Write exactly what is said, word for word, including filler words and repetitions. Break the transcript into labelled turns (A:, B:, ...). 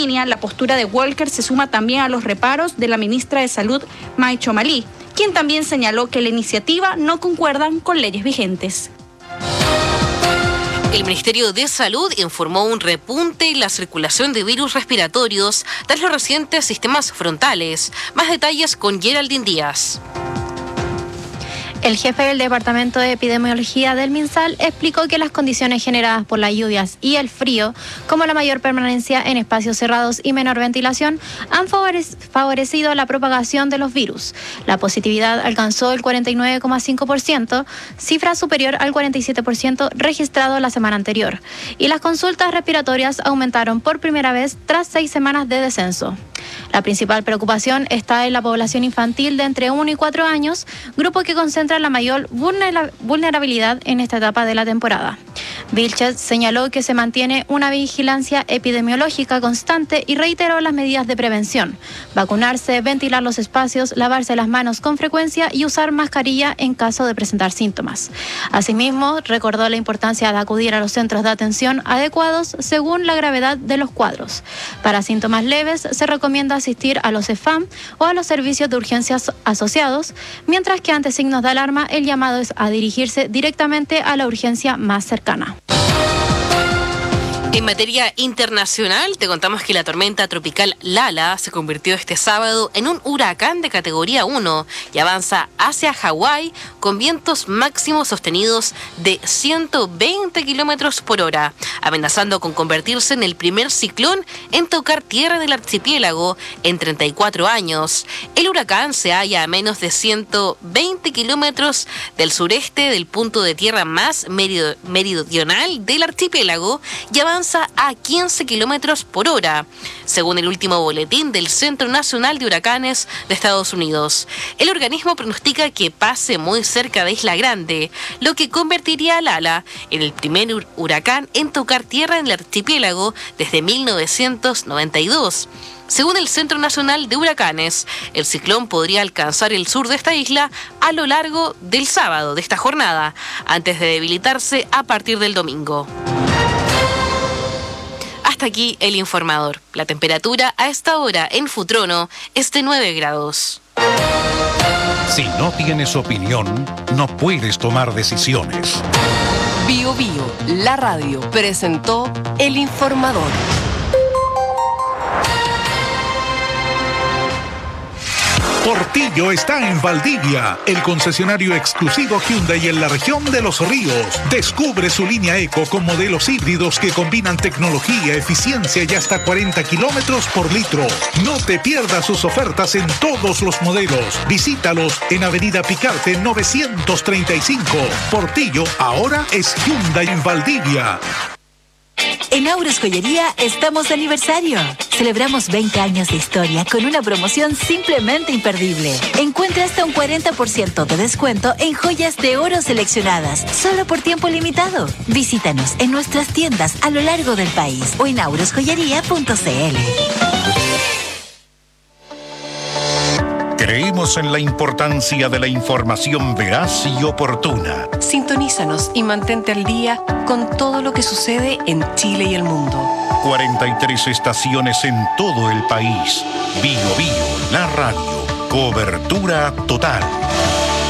A: línea, la postura de Walker se suma también a los reparos de la ministra de Salud, Mai Chomalí, quien también señaló que la iniciativa no concuerdan con leyes vigentes.
B: El Ministerio de Salud informó un repunte en la circulación de virus respiratorios tras los recientes sistemas frontales. Más detalles con Geraldine Díaz.
C: El jefe del Departamento de Epidemiología del MinSal explicó que las condiciones generadas por las lluvias y el frío, como la mayor permanencia en espacios cerrados y menor ventilación, han favorecido la propagación de los virus. La positividad alcanzó el cuarenta y nueve coma cinco por ciento, cifra superior al cuarenta y siete por ciento registrado la semana anterior, y las consultas respiratorias aumentaron por primera vez tras seis semanas de descenso. La principal preocupación está en la población infantil de entre uno y cuatro años, grupo que concentra la mayor vulnerabilidad en esta etapa de la temporada. Vilches señaló que se mantiene una vigilancia epidemiológica constante y reiteró las medidas de prevención: vacunarse, ventilar los espacios, lavarse las manos con frecuencia y usar mascarilla en caso de presentar síntomas. Asimismo, recordó la importancia de acudir a los centros de atención adecuados según la gravedad de los cuadros. Para síntomas leves, se recomienda asistir a los E F A M o a los servicios de urgencias asociados, mientras que ante signos de alarma el llamado es a dirigirse directamente a la urgencia más cercana.
B: En materia internacional, te contamos que la tormenta tropical Lala se convirtió este sábado en un huracán de categoría uno y avanza hacia Hawái con vientos máximos sostenidos de ciento veinte kilómetros por hora, amenazando con convertirse en el primer ciclón en tocar tierra del archipiélago en treinta y cuatro años. El huracán se halla a menos de ciento veinte kilómetros del sureste del punto de tierra más meridional del archipiélago y avanza a quince kilómetros por hora, según el último boletín del Centro Nacional de Huracanes de Estados Unidos. El organismo pronostica que pase muy cerca de Isla Grande, lo que convertiría a Lala en el primer huracán en tocar tierra en el archipiélago desde mil novecientos noventa y dos. Según el Centro Nacional de Huracanes, el ciclón podría alcanzar el sur de esta isla a lo largo del sábado de esta jornada, antes de debilitarse a partir del domingo. Hasta aquí el informador. La temperatura a esta hora en Futrono es de nueve grados.
D: Si no tienes opinión, no puedes tomar decisiones.
E: Bio Bio, la radio, presentó el informador.
D: Portillo está en Valdivia, el concesionario exclusivo Hyundai en la región de Los Ríos. Descubre su línea Eco con modelos híbridos que combinan tecnología, eficiencia y hasta cuarenta kilómetros por litro. No te pierdas sus ofertas en todos los modelos. Visítalos en Avenida Picarte novecientos treinta y cinco. Portillo ahora es Hyundai en Valdivia.
F: En Auros Joyería estamos de aniversario. Celebramos veinte años de historia con una promoción simplemente imperdible. Encuentra hasta un cuarenta por ciento de descuento en joyas de oro seleccionadas, solo por tiempo limitado. Visítanos en nuestras tiendas a lo largo del país o en auros joyería punto c l.
D: Creemos en la importancia de la información veraz y oportuna.
E: Sintonízanos y mantente al día con todo lo que sucede en Chile y el mundo.
D: cuarenta y tres estaciones en todo el país. Bio Bio, la radio. Cobertura total.